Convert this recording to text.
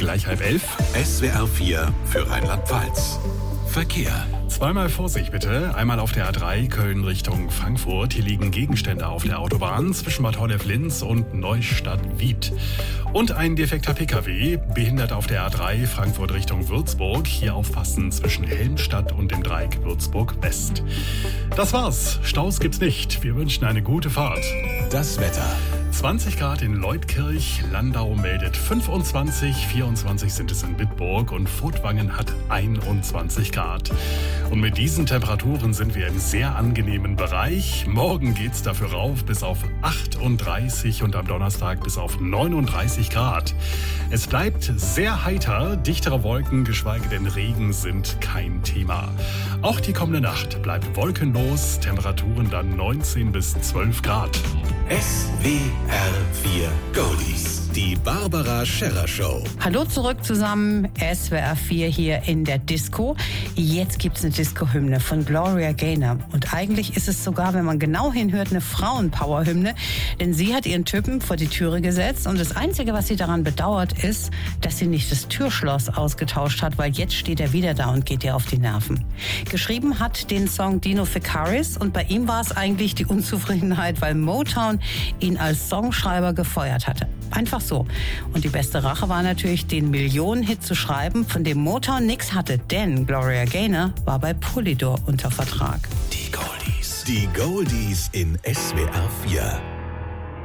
gleich 10:30. SWR 4 für Rheinland-Pfalz. Verkehr. Zweimal Vorsicht bitte. Einmal auf der A3 Köln Richtung Frankfurt. Hier liegen Gegenstände auf der Autobahn zwischen Bad Honnef-Linz und Neustadt-Wied. Und ein defekter Pkw behindert auf der A3 Frankfurt Richtung Würzburg. Hier aufpassen zwischen Helmstadt und dem Dreieck Würzburg-West. Das war's. Staus gibt's nicht. Wir wünschen eine gute Fahrt. Das Wetter. 20 Grad in Leutkirch, Landau meldet 25, 24 sind es in Bitburg und Furtwangen hat 21 Grad. Und mit diesen Temperaturen sind wir im sehr angenehmen Bereich. Morgen geht's dafür rauf bis auf 38 und am Donnerstag bis auf 39 Grad. Es bleibt sehr heiter, dichtere Wolken, geschweige denn Regen sind kein Thema. Auch die kommende Nacht bleibt wolkenlos, Temperaturen dann 19 bis 12 Grad. SWR 4 Goldies. Die Barbara Scherrer Show. Hallo zurück zusammen, SWR 4 hier in der Disco. Jetzt gibt's eine Disco-Hymne von Gloria Gaynor. Und eigentlich ist es sogar, wenn man genau hinhört, eine Frauenpower-Hymne. Denn sie hat ihren Typen vor die Türe gesetzt. Und das Einzige, was sie daran bedauert, ist, dass sie nicht das Türschloss ausgetauscht hat, weil jetzt steht er wieder da und geht ihr auf die Nerven. Geschrieben hat den Song Dino Fekaris und bei ihm war es eigentlich die Unzufriedenheit, weil Motown ihn als Songschreiber gefeuert hatte. Einfach so. Und die beste Rache war natürlich, den Millionen-Hit zu schreiben, von dem Motown nichts hatte, denn Gloria Gaynor war bei Polydor unter Vertrag. Die Goldies. Die Goldies in SWR 4.